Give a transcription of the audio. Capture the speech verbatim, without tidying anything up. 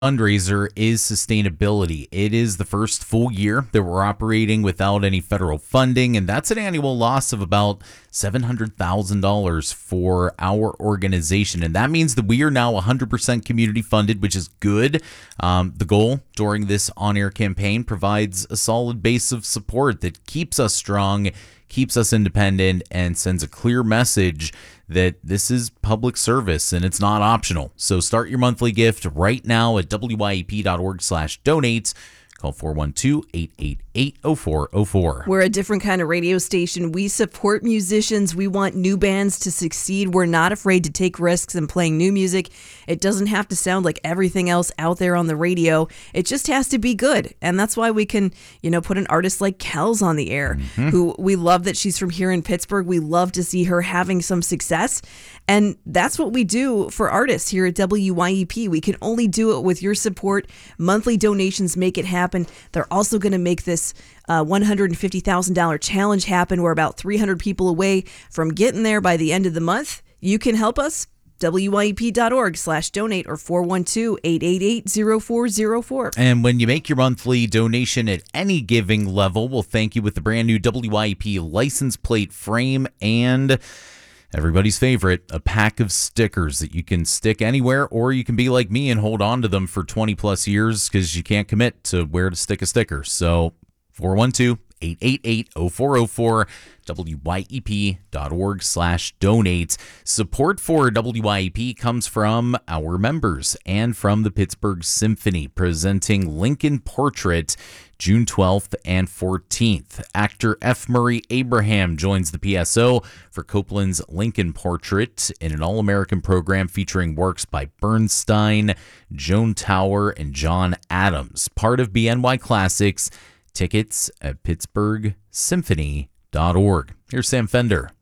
Fundraiser is sustainability. It is the first full year that we're operating without any federal funding, and that's an annual loss of about seven hundred thousand dollars for our organization. And that means that we are now one hundred percent community funded, which is good. Um, the goal during this on-air campaign provides a solid base of support that keeps us strong, keeps us independent, and sends a clear message that this is public service and it's not optional. So start your monthly gift right now at W Y E P dot org slash donate. Call four one two, eight eight eight, zero four zero four. We're a different kind of radio station. We support musicians. We want new bands to succeed. We're not afraid to take risks in playing new music. It doesn't have to sound like everything else out there on the radio. It just has to be good. And that's why we can, you know, put an artist like Kells on the air, mm-hmm. who we love that she's from here in Pittsburgh. We love to see her having some success. And that's what we do for artists here at W Y E P. We can only do it with your support. Monthly donations make it happen. They're also going to make this uh, one hundred fifty thousand dollars challenge happen. We're about three hundred people away from getting there by the end of the month. You can help us. W Y E P dot org slash donate or four one two, eight eight eight, zero four zero four. And when you make your monthly donation at any giving level, we'll thank you with the brand new W Y E P license plate frame and everybody's favorite, a pack of stickers that you can stick anywhere, or you can be like me and hold on to them for twenty plus years because you can't commit to where to stick a sticker. So four one two, eight eight eight, zero four zero four, W Y E P dot org slash donate. Support for W Y E P comes from our members and from the Pittsburgh Symphony, presenting Lincoln Portrait June twelfth and fourteenth. Actor F. Murray Abraham joins the P S O for Copeland's Lincoln Portrait in an all-American program featuring works by Bernstein, Joan Tower, and John Adams. Part of B N Y Classics. Tickets at pittsburgh symphony dot org. Here's Sam Fender.